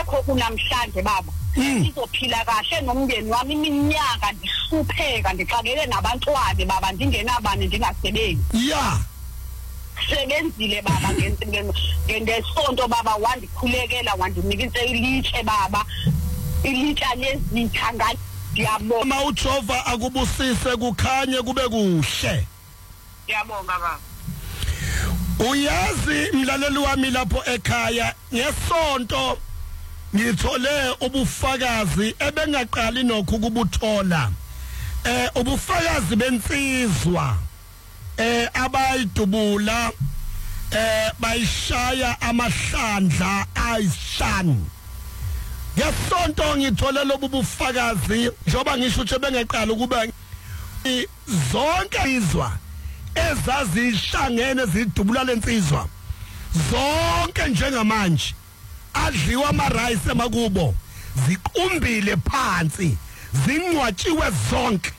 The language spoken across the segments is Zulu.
ngakho kunamhlanje baba ngizophila kahle nomndeni wami iminyaka ngihlupheka ngixakeke nabantwana baba ndingenabani ndingasebenzi sebenzile baba ngesonto baba wandikhulekela wandinika ilitshe baba ilitsha lezitha ngiyabonga uma uJehova akubusise kukhanye kube kuhle ngiyabonga baba uyazi mlaleli wami lapho ekhaya ngesonto ngithole ubufakazi ebengaqali nokho kubuthola ubufakazi bensizwa abayidubula bayishaya amahlandla ayishani ngesonto ngithole lobu bufakazi njoba ngisho ukuthi bengaqala ukuba zonke izwa ezazihlangene zidubula lensizwa zonke njengamanje adliwa amarice emakubo ziqumbile phansi zingcwatshiwe zonke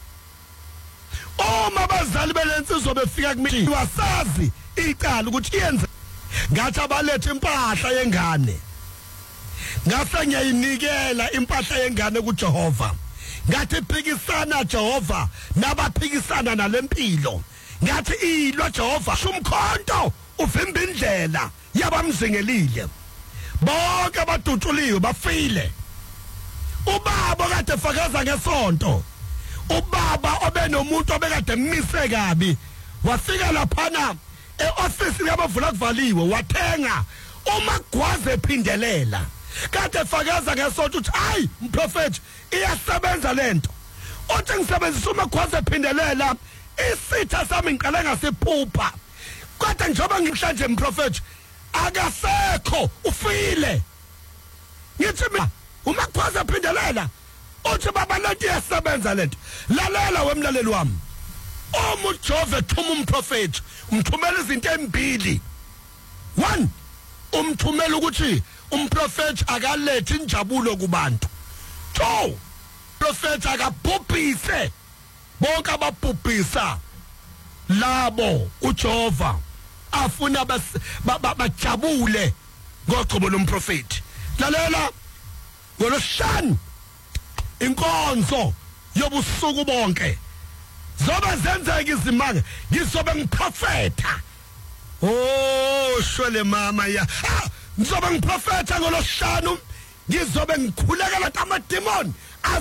uma bazali belensizwa befika kumini wasazi icala ukuthi yenze ngathi abalethe impahla yengane ngase ngiyinikela impahla yengane kuJehova ngathi phikisana Jehova nabaphikisana nalempilo ngathi ilwa Jehova shumkhonto uvimba indlela yabamzingelile bonke abadutshuliwe bafile ubaba kade fakaza ngesonto ubaba obenomuntu obekade emise kabi wafika laphana eoffice yabavula kuvaliwe wathenga umagwaze ephindelela kade fakaza ngesonto uthi hayi mprofeti iyasebenza lento uthi ngisebenzisa umagwaze ephindelela isitha sami ngiqale ngasiphupha kodwa njengoba ngimhlanje mprofeti akasekho ufile ngithi umagwaze ephindelela uthi baba lento iyasebenza lento lalela wemlaleli wami uma uJehova thuma umprofeti umthumela izinto ezimbili 1 umthumela ukuthi umprofeti akalethe injabulo kubantu 2 umprofeti akabhubhise bonke ababhubhisa labo uJehova afuna bajabule ngoqobo lomprofeti lalela ngolosihlanu inkonzo yobusuku bonke zoba zenzeka izimanga ngizobe ngiprofeta shwele mama ya ngizobe ngiprofeta ngolosihlanu ngizobe ngikhulekela amademoni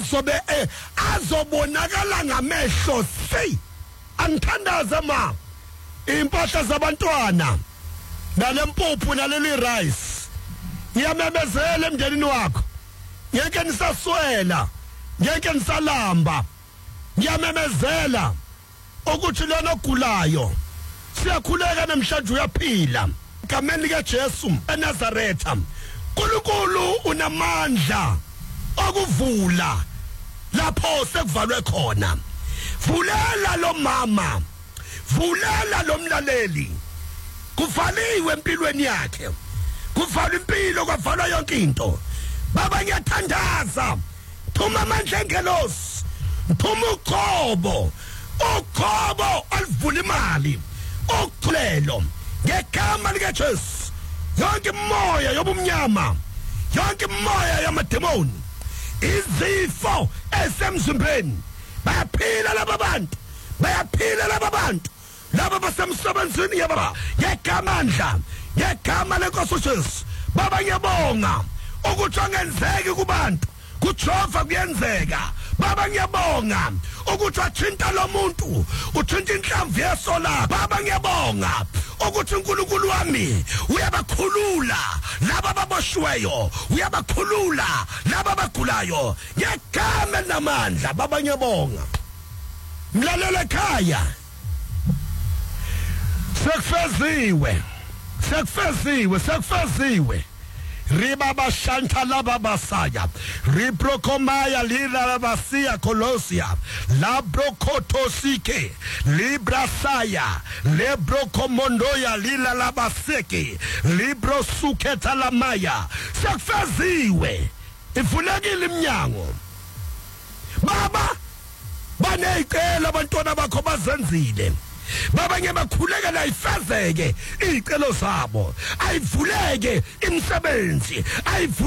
azobonakala ngamehlo angithandaza ma impahla zabantwana nalempuphu naleli rice ngiyamemezela emndenini wakho ngeke nisaswela ngeke nisalamba ngiyamemezela ukuthi lona ogulayo siyakhuleka namhlanje uyaphila egameni likaJesu eNazaretha uNkulunkulu unamandla okuvula lapho sekuvalwe khona vulela lo mama vulela lo mlaleli kuvaliwe empilweni yakhe kuvala impilo kwavala yonke into baba ngiyathandaza thuma amandla engelosi thuma uqobo alivula imali okuthulelo ngegama likaJesu yonke moya yobumnyama yonke moya yamademoni izifo esemzimbeni bayaphila laba bantu laba basemsebenzini yababa ngegamandla ngegama lenkosi uJesu baba ngiyabonga ukuthi angenzeki kubantu kuJehova kuyenzeka baba ngiyabonga ukuthi wathinta lo muntu uthinta inhlamvu yesola baba ngiyabonga ukuthi uNkulunkulu wami uyabakhulula laba baboshweyo uyabakhulula laba bagulayo ngegama namandla baba ngiyabonga mlalela ekhaya sekufeziwe ribaba shanta laba basaya riprokomaya lila basia kolosia labrokotosike librasaya lebrokomondoya lila labaseke librosuketa lamaya sekufeziwe ifulekile iminyango baba baneyicela abantwana bakho bazenzile baba ngiyabakhuleka la ifezeke izicelo zabo ayivuleke imisebenzi